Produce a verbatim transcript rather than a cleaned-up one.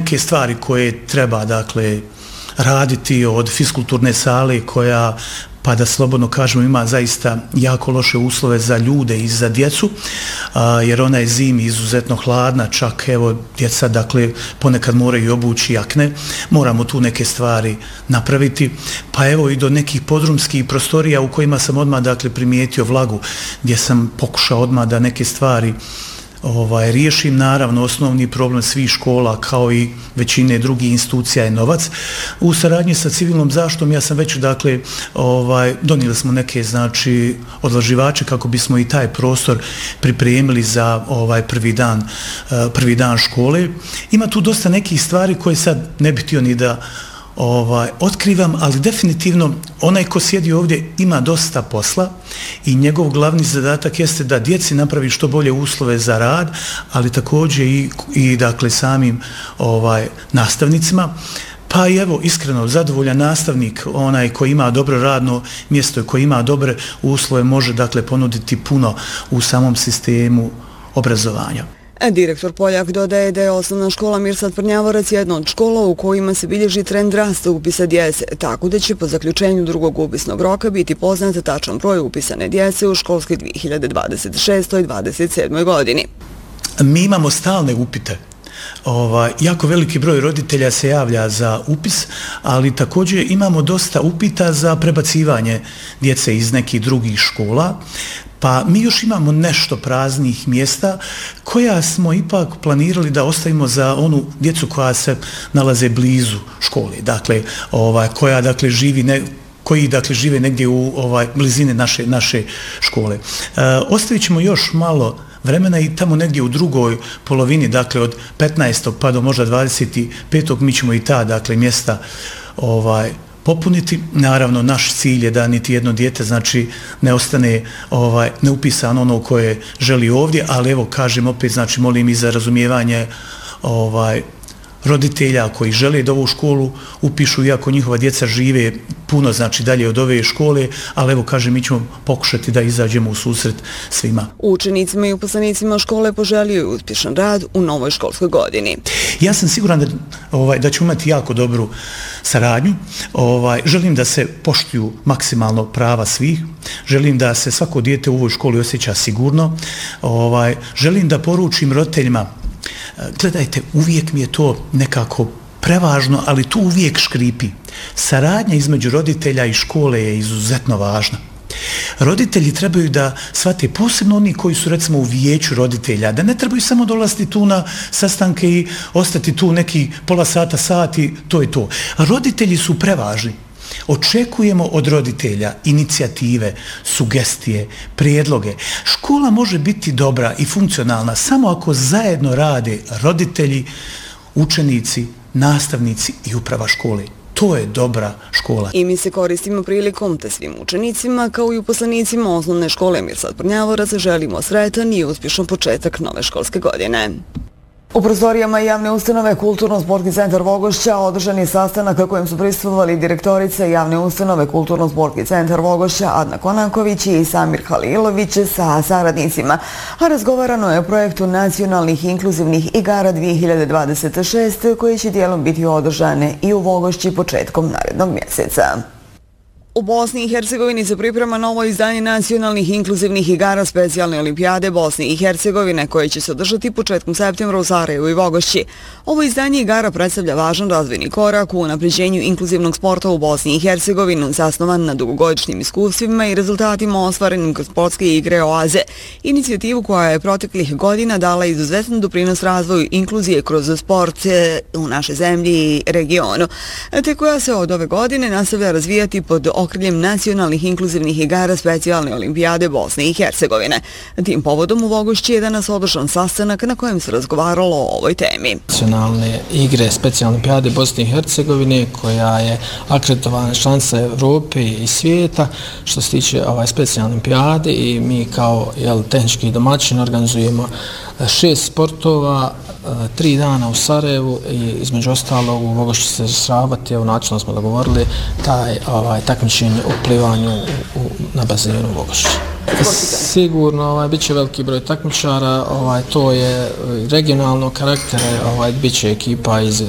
neke stvari koje treba, dakle, raditi, od fiskulturne sale koja, pa da slobodno kažemo, ima zaista jako loše uslove za ljude i za djecu, a, jer ona je zimi izuzetno hladna, čak evo djeca, dakle, ponekad moraju obući jakne, moramo tu neke stvari napraviti, pa evo i do nekih podrumskih prostorija u kojima sam odmah, dakle, primijetio vlagu, gdje sam pokušao odmah da neke stvari Ovaj, riješim. Naravno, osnovni problem svih škola kao i većine drugih institucija je novac. U saradnji sa civilnom zaštitom ja sam već, dakle, ovaj, donijeli smo neke, znači, odlaživače kako bismo i taj prostor pripremili za ovaj prvi dan, prvi dan škole. Ima tu dosta nekih stvari koje sad ne bih htio ni da Ovaj, otkrivam, ali definitivno onaj ko sjedi ovdje ima dosta posla i njegov glavni zadatak jeste da djeci napravi što bolje uslove za rad, ali također i, i dakle samim ovaj, nastavnicima. Pa i evo, iskreno, zadovoljan nastavnik, onaj koji ima dobro radno mjesto i koji ima dobre uslove, može, dakle, ponuditi puno u samom sistemu obrazovanja. Direktor Poljak dodaje da je osnovna škola Mirsad Prnjavorac jedna od škola u kojima se bilježi trend rasta upisa djece, tako da će po zaključenju drugog upisnog roka biti poznat tačan broj upisane djece u školskoj dvije hiljade dvadeset šestoj dvadeset sedmoj godini. Mi imamo stalne upite. Ovaj, jako veliki broj roditelja se javlja za upis, ali također imamo dosta upita za prebacivanje djece iz nekih drugih škola. Pa mi još imamo nešto praznih mjesta koja smo ipak planirali da ostavimo za onu djecu koja se nalaze blizu škole, dakle, ovaj, koja, dakle, živi ne, koji, dakle, žive negdje u ovaj, blizine naše, naše škole. E, ostavit ćemo još malo vremena i tamo negdje u drugoj polovini, dakle, od petnaestog pa do možda dvadeset petog mi ćemo i ta, dakle, mjesta ovaj, popuniti. Naravno, naš cilj je da niti jedno dijete, znači, ne ostane ovaj, neupisano ono koje želi ovdje, ali evo, kažem opet, znači, molim i za razumijevanje ovaj, roditelja koji žele da ovu školu upišu, iako njihova djeca žive puno, znači, dalje od ove škole, ali evo, kažem, mi ćemo pokušati da izađemo u susret svima. Učenicima i uposlenicima škole poželio je uspješan rad u novoj školskoj godini. Ja sam siguran da, ovaj, da ću imati jako dobru saradnju. Ovaj, želim da se poštuju maksimalno prava svih. Želim da se svako dijete u ovoj školi osjeća sigurno. Ovaj, želim da poručim roditeljima, gledajte, uvijek mi je to nekako prevažno, ali tu uvijek škripi. Saradnja između roditelja i škole je izuzetno važna. Roditelji trebaju da shvate, posebno oni koji su, recimo, u vijeću roditelja, da ne trebaju samo dolaziti tu na sastanke i ostati tu neki pola sata, sati, to je to. Roditelji su prevažni. Očekujemo od roditelja inicijative, sugestije, prijedloge. Škola može biti dobra i funkcionalna samo ako zajedno rade roditelji, učenici, nastavnici i uprava škole. To je dobra škola. I mi se koristimo prilikom te svim učenicima, kao i uposlenicima osnovne škole Mirsad Prnjavorac, želimo sretan i uspješan početak nove školske godine. U prostorijama javne ustanove Kulturno-sportski centar Vogošća održan je sastanak na kojem su prisustvovali direktorica javne ustanove Kulturno-sportski centar Vogošća Adna Konaković i Samir Halilović sa saradnicima. A razgovarano je o projektu nacionalnih inkluzivnih igara dvije hiljade dvadeset šest koji će dijelom biti održane i u Vogošći početkom narednog mjeseca. U Bosni i Hercegovini se priprema novo izdanje nacionalnih inkluzivnih igara specijalne olimpijade Bosne i Hercegovine koje će se održati početkom septembra u Sarajevu i Vogošći. Ovo izdanje igara predstavlja važan razvojni korak u unapređenju inkluzivnog sporta u Bosni i Hercegovini, zasnovan na dugogodišnjim iskustvima i rezultatima ostvarenim kroz sportske igre Oaze, inicijativu koja je proteklih godina dala izuzetan doprinos razvoju inkluzije kroz sport u našoj zemlji i regionu, te koja se od ove godine nastavlja razvijati pod okriljem nacionalnih inkluzivnih igara specijalne olimpijade Bosne i Hercegovine. Tim povodom u Vogošći je danas održan sastanak na kojem se razgovaralo o ovoj temi. Nacionalne igre specijalne olimpijade Bosne i Hercegovine, koja je akreditovana članica Evrope i svijeta što se tiče ovaj specijalne olimpijade, i mi kao jel, tehnički domaćin organizujemo šest sportova, tri dana u Sarajevu i između ostalog u Vogošći se sravati, evo načelno smo dogovorili taj ovaj, takmičenje u plivanju u, u, na bazenu u Vogošći. Sigurno ovaj, bit će veliki broj takmičara, ovaj, to je regionalnog karaktera, ovaj, bit će ekipa iz